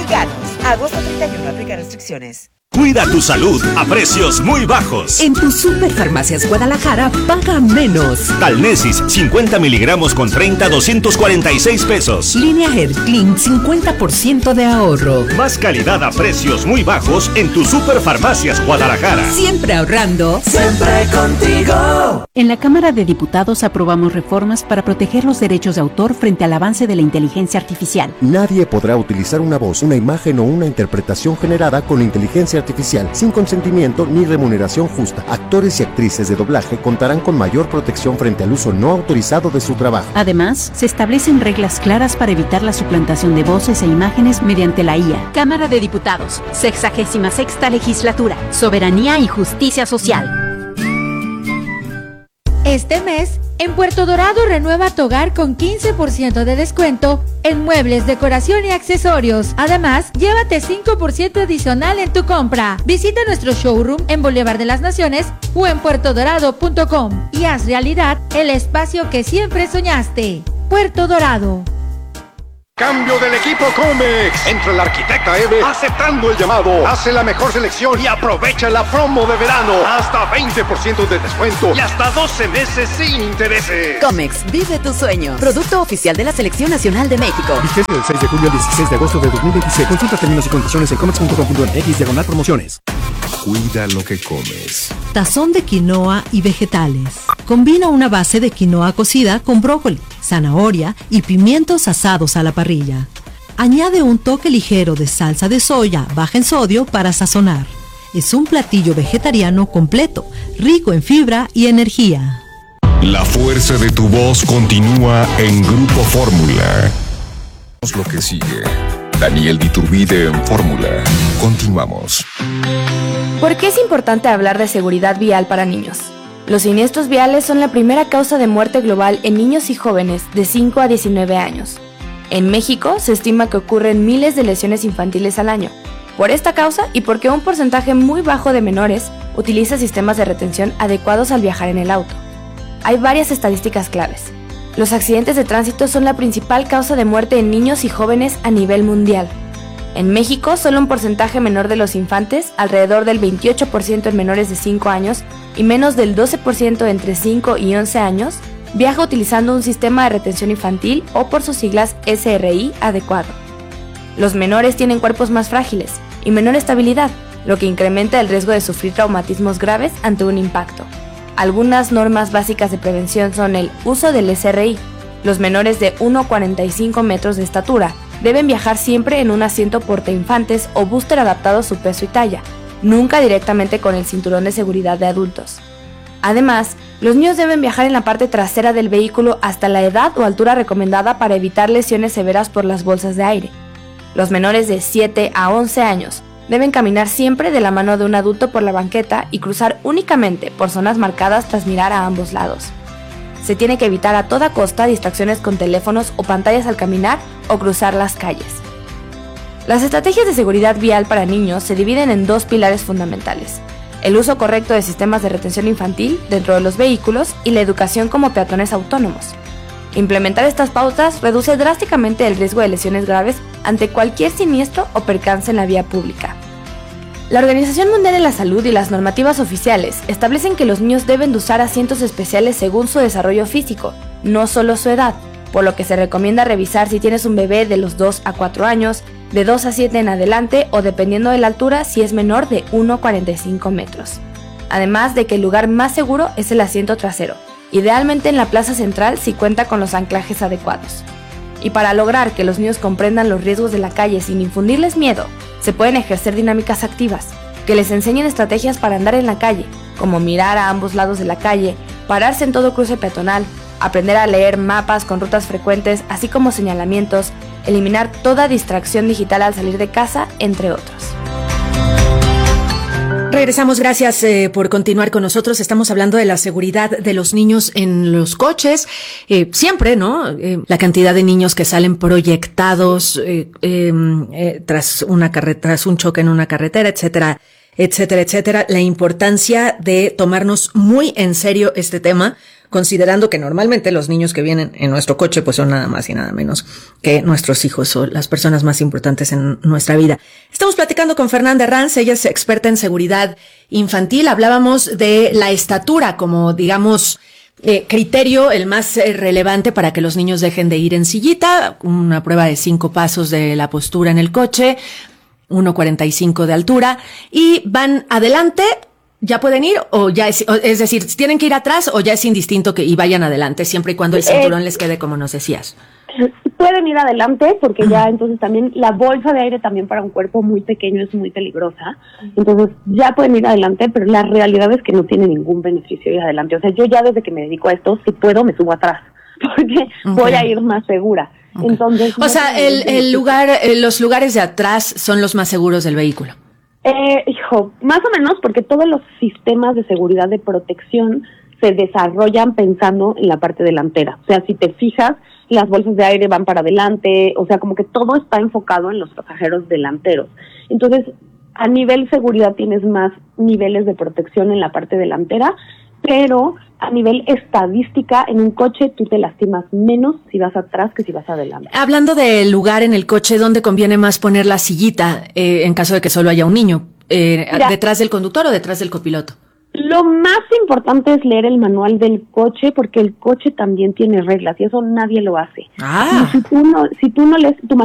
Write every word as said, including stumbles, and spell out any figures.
Mexicanos. Agosto treinta y uno, aplica restricciones. Cuida tu salud a precios muy bajos. En tu Superfarmacias Guadalajara, paga menos. Calnesis, cincuenta miligramos con treinta, doscientos cuarenta y seis pesos. Línea Hair Clean, cincuenta por ciento de ahorro. Más calidad a precios muy bajos en tu Superfarmacias Guadalajara. Siempre ahorrando. Siempre contigo. En la Cámara de Diputados aprobamos reformas para proteger los derechos de autor frente al avance de la inteligencia artificial. Nadie podrá utilizar una voz, una imagen o una interpretación generada con inteligencia artificial sin consentimiento ni remuneración justa. Actores y actrices de doblaje contarán con mayor protección frente al uso no autorizado de su trabajo. Además, se establecen reglas claras para evitar la suplantación de voces e imágenes mediante la I A. Cámara de Diputados, sexagésima sexta legislatura, soberanía y justicia social. Este mes, en Puerto Dorado renueva tu hogar con quince por ciento de descuento en muebles, decoración y accesorios. Además, llévate cinco por ciento adicional en tu compra. Visita nuestro showroom en Boulevard de las Naciones o en puerto dorado punto com y haz realidad el espacio que siempre soñaste. Puerto Dorado. Cambio del equipo Comex. Entra la arquitecta Eve aceptando el llamado. Hace la mejor selección y aprovecha la promo de verano. Hasta veinte por ciento de descuento y hasta doce meses sin intereses. Comex, vive tu sueño. Producto oficial de la Selección Nacional de México. Vigencia del seis de julio al dieciséis de agosto de dos mil veintiséis. Consulta términos y condiciones en comex punto com punto m x diagonal promociones. Cuida lo que comes. Tazón de quinoa y vegetales. Combina una base de quinoa cocida con brócoli, zanahoria y pimientos asados a la parrilla. Añade un toque ligero de salsa de soya baja en sodio para sazonar. Es un platillo vegetariano completo, rico en fibra y energía. La fuerza de tu voz continúa en Grupo Fórmula. Lo que sigue. Daniel Diturbide en Fórmula. Continuamos. ¿Por qué es importante hablar de seguridad vial para niños? Los siniestros viales son la primera causa de muerte global en niños y jóvenes de cinco a diecinueve años. En México se estima que ocurren miles de lesiones infantiles al año. Por esta causa y porque un porcentaje muy bajo de menores utiliza sistemas de retención adecuados al viajar en el auto. Hay varias estadísticas claves. Los accidentes de tránsito son la principal causa de muerte en niños y jóvenes a nivel mundial. En México, solo un porcentaje menor de los infantes, alrededor del veintiocho por ciento en menores de cinco años y menos del doce por ciento entre cinco y once años, viaja utilizando un sistema de retención infantil o por sus siglas S R I adecuado. Los menores tienen cuerpos más frágiles y menor estabilidad, lo que incrementa el riesgo de sufrir traumatismos graves ante un impacto. Algunas normas básicas de prevención son el uso del S R I. Los menores de uno a cuarenta y cinco metros de estatura deben viajar siempre en un asiento portainfantes o booster adaptado a su peso y talla, nunca directamente con el cinturón de seguridad de adultos. Además, los niños deben viajar en la parte trasera del vehículo hasta la edad o altura recomendada para evitar lesiones severas por las bolsas de aire. Los menores de siete a once años deben caminar siempre de la mano de un adulto por la banqueta y cruzar únicamente por zonas marcadas tras mirar a ambos lados. Se tiene que evitar a toda costa distracciones con teléfonos o pantallas al caminar o cruzar las calles. Las estrategias de seguridad vial para niños se dividen en dos pilares fundamentales: el uso correcto de sistemas de retención infantil dentro de los vehículos y la educación como peatones autónomos. Implementar estas pautas reduce drásticamente el riesgo de lesiones graves ante cualquier siniestro o percance en la vía pública. La Organización Mundial de la Salud y las normativas oficiales establecen que los niños deben de usar asientos especiales según su desarrollo físico, no solo su edad, por lo que se recomienda revisar si tienes un bebé de los dos a cuatro años, de dos a siete en adelante o dependiendo de la altura si es menor de uno a cuarenta y cinco metros. Además de que el lugar más seguro es el asiento trasero, idealmente en la plaza central si cuenta con los anclajes adecuados. Y para lograr que los niños comprendan los riesgos de la calle sin infundirles miedo, se pueden ejercer dinámicas activas, que les enseñen estrategias para andar en la calle, como mirar a ambos lados de la calle, pararse en todo cruce peatonal, aprender a leer mapas con rutas frecuentes, así como señalamientos, eliminar toda distracción digital al salir de casa, entre otros. Regresamos, gracias eh, por continuar con nosotros. Estamos hablando de la seguridad de los niños en los coches. Eh, siempre, ¿no? Eh, la cantidad de niños que salen proyectados eh, eh, eh, tras una carre- tras un choque en una carretera, etcétera, etcétera, etcétera. La importancia de tomarnos muy en serio este tema, considerando que normalmente los niños que vienen en nuestro coche pues son nada más y nada menos que nuestros hijos o las personas más importantes en nuestra vida. Estamos platicando con Fernanda Ranz, ella es experta en seguridad infantil. Hablábamos de la estatura como, digamos, Eh, criterio el más eh, relevante para que los niños dejen de ir en sillita, una prueba de cinco pasos de la postura en el coche, uno cuarenta y cinco de altura, y van adelante, ya pueden ir, o ya es, o, es decir, tienen que ir atrás o ya es indistinto que y vayan adelante, siempre y cuando el cinturón eh, les quede como nos decías. Pueden ir adelante porque ya entonces también la bolsa de aire también para un cuerpo muy pequeño es muy peligrosa, entonces ya pueden ir adelante, pero la realidad es que no tiene ningún beneficio ir adelante. O sea, yo ya desde que me dedico a esto, si puedo me subo atrás porque okay. voy a ir más segura. Okay. Entonces, o no sea, el, el lugar, los lugares de atrás son los más seguros del vehículo. Eh, hijo, más o menos porque todos los sistemas de seguridad de protección se desarrollan pensando en la parte delantera. O sea, si te fijas, las bolsas de aire van para adelante, o sea, como que todo está enfocado en los pasajeros delanteros. Entonces, a nivel seguridad tienes más niveles de protección en la parte delantera, pero a nivel estadística, en un coche tú te lastimas menos si vas atrás que si vas adelante. Hablando del lugar en el coche, ¿dónde conviene más poner la sillita eh, en caso de que solo haya un niño? Eh, ¿Detrás del conductor o detrás del copiloto? Lo más importante es leer el manual del coche, porque el coche también tiene reglas y eso nadie lo hace. Ah. Y si tú no, si tú no lees tu